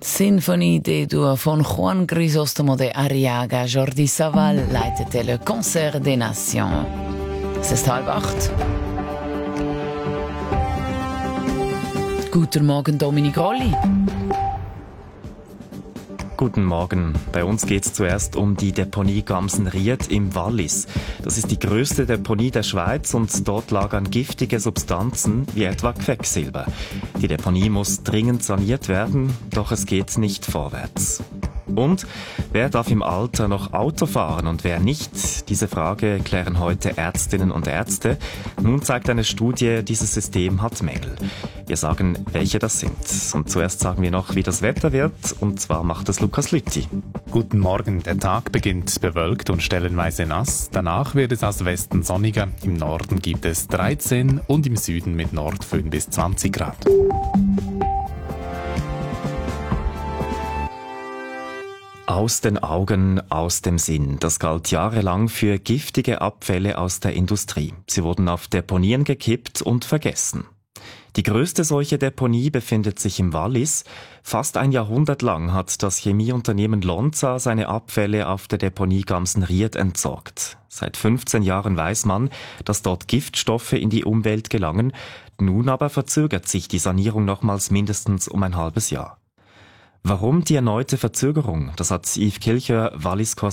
Symphonie D-Dur von Juan Crisóstomo de Arriaga. Jordi Savall leitete Le Concert des Nations. Es ist 7:30. Guten Morgen, Dominik Rolli. Guten Morgen. Bei uns geht es zuerst um die Deponie Gamsenried im Wallis. Das ist die größte Deponie der Schweiz und dort lagern giftige Substanzen wie etwa Quecksilber. Die Deponie muss dringend saniert werden, doch es geht nicht vorwärts. Und wer darf im Alter noch Auto fahren und wer nicht? Diese Frage klären heute Ärztinnen und Ärzte. Nun zeigt eine Studie, dieses System hat Mängel. Wir sagen, welche das sind. Und zuerst sagen wir noch, wie das Wetter wird. Und zwar macht es Lukas Lütti. Guten Morgen. Der Tag beginnt bewölkt und stellenweise nass. Danach wird es aus Westen sonniger. Im Norden gibt es 13 und im Süden mit Nordföhn bis 20 Grad. Aus den Augen, aus dem Sinn. Das galt jahrelang für giftige Abfälle aus der Industrie. Sie wurden auf Deponien gekippt und vergessen. Die größte solche Deponie befindet sich im Wallis. Fast ein Jahrhundert lang hat das Chemieunternehmen Lonza seine Abfälle auf der Deponie Gamsenried entsorgt. Seit 15 Jahren weiß man, dass dort Giftstoffe in die Umwelt gelangen. Nun aber verzögert sich die Sanierung nochmals mindestens um ein halbes Jahr. Warum die erneute Verzögerung? Das hat Yves Kilcher, Wallis